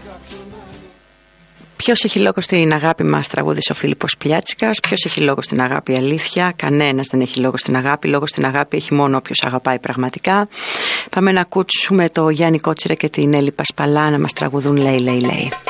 Ποιος έχει λόγο στην αγάπη μας, τραγούδισε ο Φίλιππος Πλιάτσικας. Ποιος έχει λόγο στην αγάπη, αλήθεια? Κανένας δεν έχει λόγο στην αγάπη. Λόγο στην αγάπη έχει μόνο όποιος αγαπάει πραγματικά. Πάμε να ακούσουμε το Γιάννη Κότσιρα και την Έλλη Πασπαλά να μας τραγουδούν Λέει, λέει, λέει.